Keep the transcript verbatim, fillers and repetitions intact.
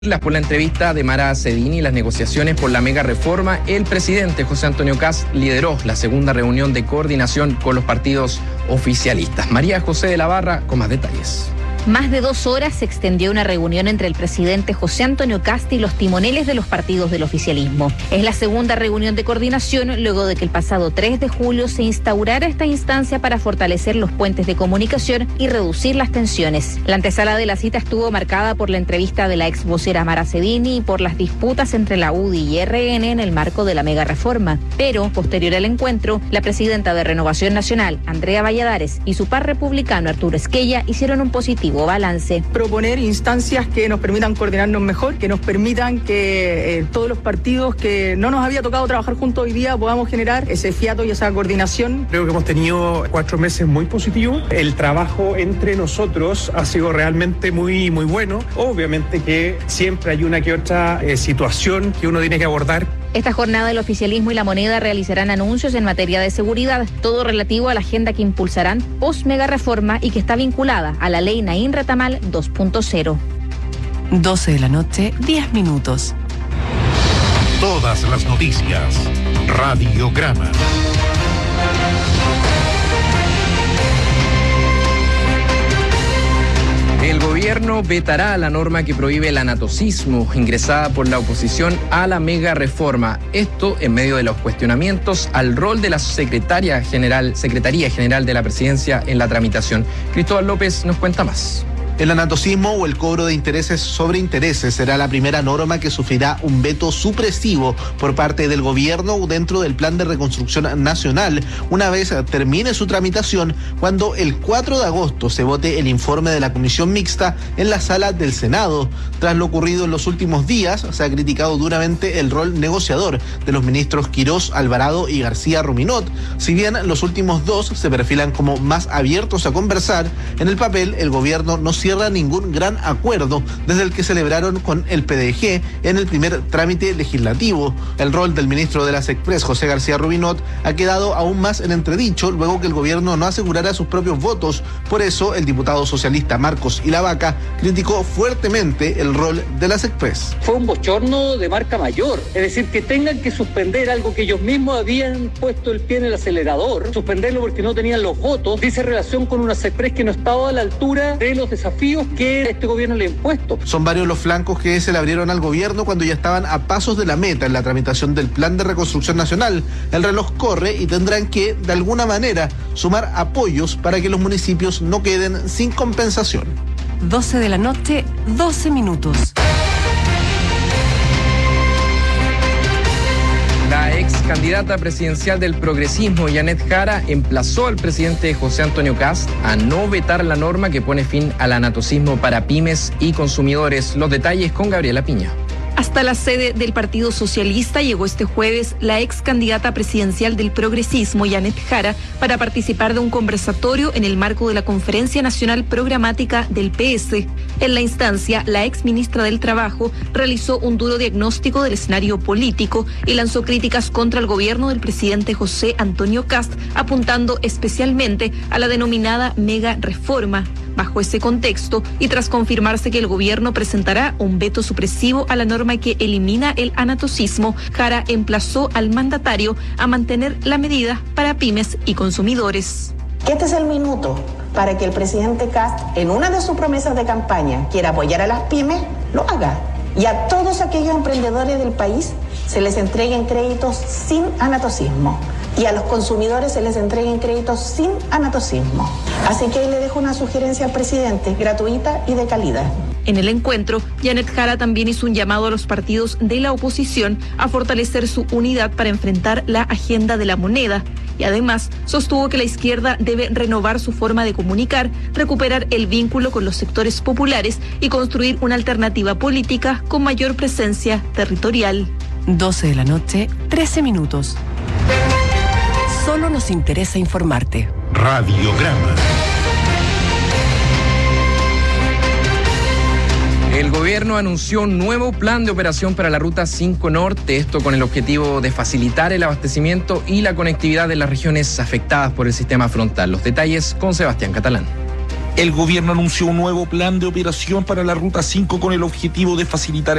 Por la entrevista de Mara Cedini y las negociaciones por la mega reforma, el presidente José Antonio Kast lideró la segunda reunión de coordinación con los partidos oficialistas. María José de la Barra con más detalles. Más de dos horas se extendió una reunión entre el presidente José Antonio Kast y los timoneles de los partidos del oficialismo. Es la segunda reunión de coordinación luego de que el pasado tres de julio se instaurara esta instancia para fortalecer los puentes de comunicación y reducir las tensiones. La antesala de la cita estuvo marcada por la entrevista de la ex vocera Mara Cedini y por las disputas entre la U D I y R N en el marco de la mega reforma. Pero, posterior al encuentro, la presidenta de Renovación Nacional, Andrea Valladares, y su par republicano, Arturo Esquella, hicieron un positivo balance. Proponer instancias que nos permitan coordinarnos mejor, que nos permitan que eh, todos los partidos que no nos había tocado trabajar juntos hoy día podamos generar ese fiato y esa coordinación. Creo que hemos tenido cuatro meses muy positivos. El trabajo entre nosotros ha sido realmente muy, muy bueno. Obviamente que siempre hay una que otra eh, situación que uno tiene que abordar. Esta jornada el oficialismo y la moneda realizarán anuncios en materia de seguridad, todo relativo a la agenda que impulsarán post mega reforma y que está vinculada a la ley Naín Retamal dos punto cero. doce de la noche, diez minutos. Todas las noticias. Radiograma. El gobierno vetará la norma que prohíbe el anatocismo ingresada por la oposición a la mega reforma. Esto en medio de los cuestionamientos al rol de la secretaria general, Secretaría General de la Presidencia en la tramitación. Cristóbal López nos cuenta más. El anatocismo o el cobro de intereses sobre intereses será la primera norma que sufrirá un veto supresivo por parte del gobierno dentro del Plan de Reconstrucción Nacional, una vez termine su tramitación, cuando el cuatro de agosto se vote el informe de la Comisión Mixta en la sala del Senado. Tras lo ocurrido en los últimos días, se ha criticado duramente el rol negociador de los ministros Quirós, Alvarado y García Ruminot. Si bien los últimos dos se perfilan como más abiertos a conversar, en el papel el gobierno no cierra ningún gran acuerdo desde el que celebraron con el P D G en el primer trámite legislativo. El rol del ministro de las Express, José García Ruminot, ha quedado aún más en entredicho luego que el gobierno no asegurara sus propios votos. Por eso, el diputado socialista Marcos Ilavaca criticó fuertemente el rol de las Express. Fue un bochorno de marca mayor, es decir, que tengan que suspender algo que ellos mismos habían puesto el pie en el acelerador, suspenderlo porque no tenían los votos, dice relación con unas Express que no estaba a la altura de los desafíos que este gobierno le ha impuesto. Son varios los flancos que se le abrieron al gobierno cuando ya estaban a pasos de la meta en la tramitación del Plan de Reconstrucción Nacional. El reloj corre y tendrán que, de alguna manera, sumar apoyos para que los municipios no queden sin compensación. doce de la noche, doce minutos. La ex candidata presidencial del progresismo, Yanet Jara, emplazó al presidente José Antonio Kast a no vetar la norma que pone fin al anatocismo para pymes y consumidores. Los detalles con Gabriela Piña. Hasta la sede del Partido Socialista llegó este jueves la ex candidata presidencial del progresismo, Yanet Jara, para participar de un conversatorio en el marco de la Conferencia Nacional Programática del P S. En la instancia, la ex ministra del Trabajo realizó un duro diagnóstico del escenario político y lanzó críticas contra el gobierno del presidente José Antonio Kast, apuntando especialmente a la denominada mega reforma. Bajo ese contexto, y tras confirmarse que el gobierno presentará un veto supresivo a la norma que elimina el anatocismo, Jara emplazó al mandatario a mantener la medida para pymes y consumidores. Este es el minuto para que el presidente Kast, en una de sus promesas de campaña, quiera apoyar a las pymes, lo haga. Y a todos aquellos emprendedores del país se les entreguen créditos sin anatocismo. Y a los consumidores se les entreguen créditos sin anatocismo. Así que ahí le dejo una sugerencia al presidente, gratuita y de calidad. En el encuentro, Yanet Jara también hizo un llamado a los partidos de la oposición a fortalecer su unidad para enfrentar la agenda de la moneda. Y además sostuvo que la izquierda debe renovar su forma de comunicar, recuperar el vínculo con los sectores populares y construir una alternativa política con mayor presencia territorial. doce de la noche, trece minutos. Solo nos interesa informarte. Radiograma. El gobierno anunció un nuevo plan de operación para la Ruta cinco Norte, esto con el objetivo de facilitar el abastecimiento y la conectividad de las regiones afectadas por el sistema frontal. Los detalles con Sebastián Catalán. El gobierno anunció un nuevo plan de operación para la Ruta cinco con el objetivo de facilitar